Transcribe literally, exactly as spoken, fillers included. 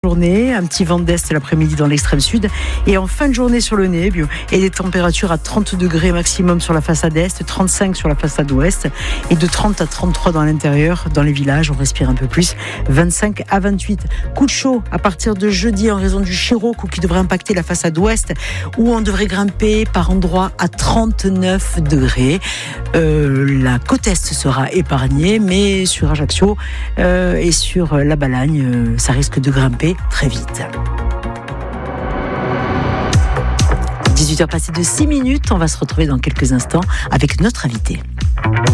journée, un petit vent d'est l'après-midi dans l'extrême sud et en fin de journée sur le nez, et des températures à trente degrés maximum sur la façade est, trente-cinq sur la façade ouest et de trente à trente-trois dans l'intérieur, dans les villages, on respire un peu plus, vingt-cinq à vingt-huit. Coup de chaud à partir de jeudi en raison du Scirocco qui devrait impacter la façade ouest où on devrait grimper par endroits à trente-neuf degrés. Euh, la côte est sera épargnée, mais sur Ajaccio euh, et sur la Balagne, euh, ça risque de grimper très vite. dix-huit heures passées de six minutes, on va se retrouver dans quelques instants avec notre invité.